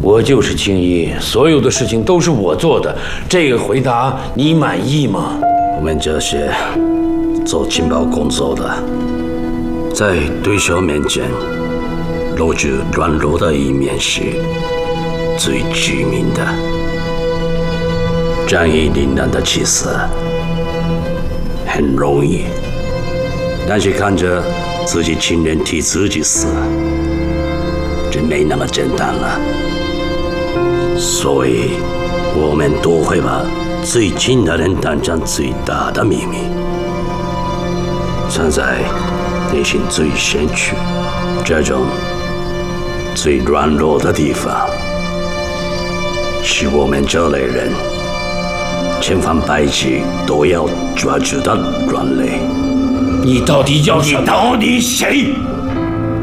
我就是青衣，所有的事情都是我做的。这个回答你满意吗？ 我们这些做情报工作的，在对手面前露出软弱的一面是最致命的。仗义凛然的气势很容易，但是看着自己亲人替自己死，就没那么简单了。所以，我们都会把最近的人当成最大的秘密，藏在内心最深处，这种最软弱的地方，是我们这类人千方百计都要抓住的软肋。 你到底要什么？ 你到底谁？